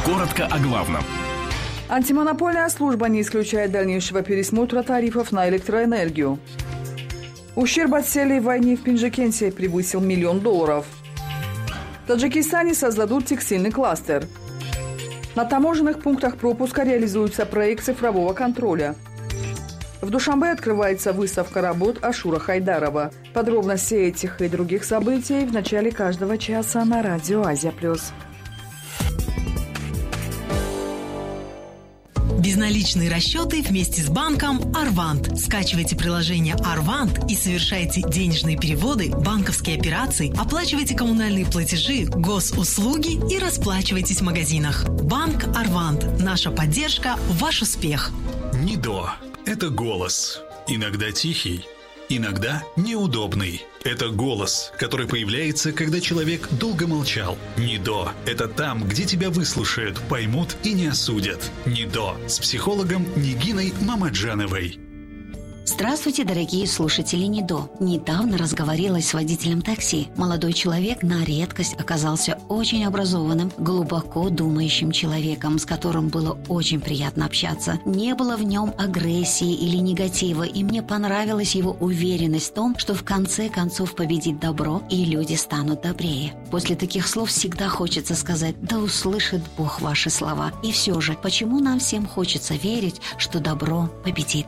Коротко о главном. Антимонопольная служба не исключает дальнейшего пересмотра тарифов на электроэнергию. Ущерб от селей в войне в Пинджикенте превысил $1 миллион. В Таджикистане создадут текстильный кластер. На таможенных пунктах пропуска реализуется проект цифрового контроля. В Душанбе открывается выставка работ Ашура Хайдарова. Подробности этих и других событий в начале каждого часа на радио Азия+. Безналичные расчеты вместе с банком Арвант. Скачивайте приложение Арвант и совершайте денежные переводы, банковские операции, оплачивайте коммунальные платежи, госуслуги и расплачивайтесь в магазинах. Банк Арвант. Наша поддержка – ваш успех. НИДО – это голос. Иногда тихий, иногда неудобный. Это голос, который появляется, когда человек долго молчал. НИДО – это там, где тебя выслушают, поймут и не осудят. НИДО с психологом Нигиной Мамаджановой. Здравствуйте, дорогие слушатели НИДО. Недавно разговорилась с водителем такси. Молодой человек на редкость оказался очень образованным, глубоко думающим человеком, с которым было очень приятно общаться. Не было в нем агрессии или негатива, и мне понравилась его уверенность в том, что в конце концов победит добро, и люди станут добрее. После таких слов всегда хочется сказать: да услышит Бог ваши слова. И все же, почему нам всем хочется верить, что добро победит?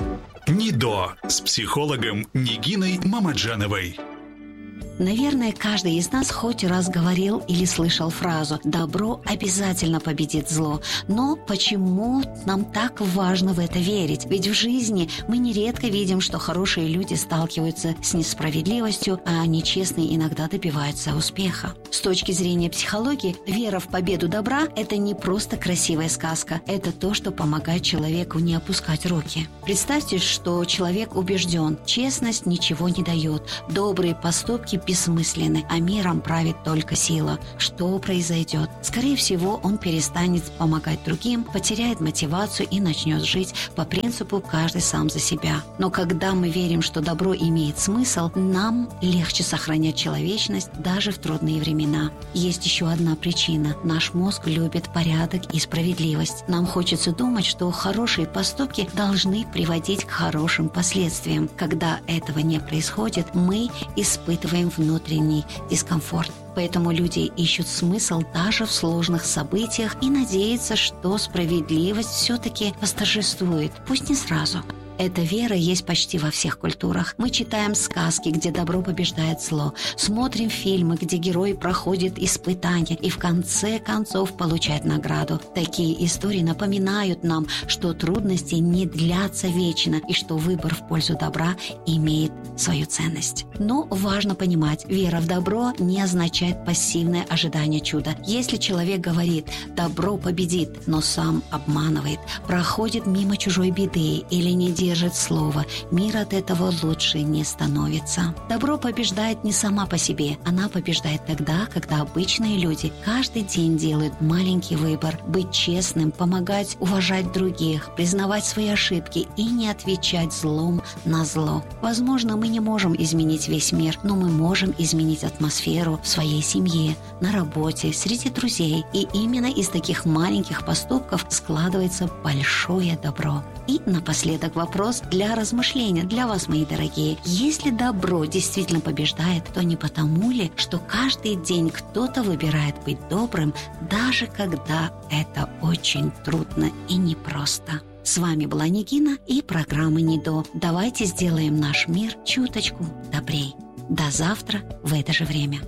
НИДО с психологом Нигиной Мамаджановой. Наверное, каждый из нас хоть раз говорил или слышал фразу «добро обязательно победит зло». Но почему нам так важно в это верить? Ведь в жизни мы нередко видим, что хорошие люди сталкиваются с несправедливостью, а нечестные иногда добиваются успеха. С точки зрения психологии, вера в победу добра – это не просто красивая сказка, это то, что помогает человеку не опускать руки. Представьте, что человек убежден, честность ничего не дает, добрые поступки бессмысленны, а миром правит только сила. Что произойдет? Скорее всего, он перестанет помогать другим, потеряет мотивацию и начнет жить по принципу «каждый сам за себя». Но когда мы верим, что добро имеет смысл, нам легче сохранять человечность даже в трудные времена. Есть еще одна причина. Наш мозг любит порядок и справедливость. Нам хочется думать, что хорошие поступки должны приводить к хорошим последствиям. Когда этого не происходит, мы испытываем внутренний дискомфорт. Поэтому люди ищут смысл даже в сложных событиях и надеются, что справедливость все-таки восторжествует, пусть не сразу. Эта вера есть почти во всех культурах. Мы читаем сказки, где добро побеждает зло, смотрим фильмы, где герой проходит испытания и в конце концов получает награду. Такие истории напоминают нам, что трудности не длятся вечно и что выбор в пользу добра имеет свою ценность. Но важно понимать, вера в добро не означает пассивное ожидание чуда. Если человек говорит «добро победит», но сам обманывает, проходит мимо чужой беды или не держит слово, мир от этого лучше не становится. Добро побеждает не сама по себе, она побеждает тогда, когда обычные люди каждый день делают маленький выбор: быть честным, помогать, уважать других, признавать свои ошибки и не отвечать злом на зло. Возможно, мы не можем изменить весь мир, но мы можем изменить атмосферу в своей семье, на работе, среди друзей. И именно из таких маленьких поступков складывается большое добро. И напоследок вопрос для размышления для вас, мои дорогие. Если добро действительно побеждает, то не потому ли, что каждый день кто-то выбирает быть добрым, даже когда это очень трудно и непросто? С вами была Нигина и программа НИДО. Давайте сделаем наш мир чуточку добрей. До завтра в это же время.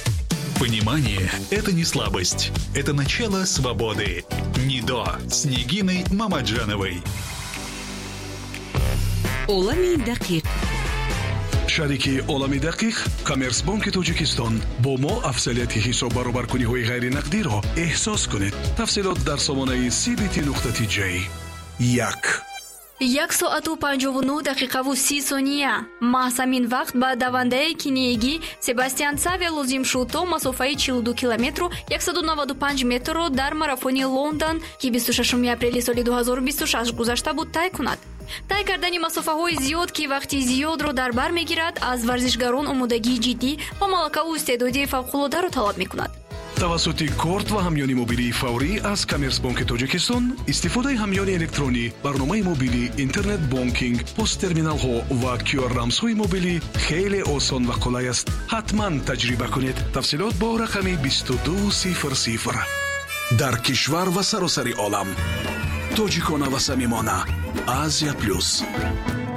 Понимание – это не слабость. Это начало свободы. НИДО с Нигиной Мамаджановой. Олами дақиқ. шарики олами дақиқ Коммерцбанки Тоҷикистон бо мо афзалияти ҳисоб баробаркуниҳои ғайринақдиро эҳсос кунед. Тафсилот дар сомонаи cbt.j. 1 соату 59 дақиқаву 30 сония. Маҳз ҳамин вақт ба давандаи киниягӣ Себастьян Савия лозим шуд то масофаи 42 километру 195 метрро дар марафони Лондон, ки 26 апрели соли 2026 гузашта буд, тай кунад. тай кардани масофаҳои зиёд, ки вақти зиёдро дар бар мегирад, аз варзишгарон омодагии ҷиддӣ ва малакаву истеъдоди фавқулодаро талаб мекунад. тавассути корт ва ҳамёни мобилии фаврӣ аз Коммерсбонки Тоҷикистон истифодаи ҳамёни электронӣ, барномаи мобилӣ, интернет бонкинг, посттерминалҳо ва QR-рамзҳои мобилӣ хеле осон ва қулай аст. ҳатман таҷриба кунед. тафсилот бо рақами 2200. дар кишвар ва саросари олам. тоҷикона ва самимона. Азия плюс.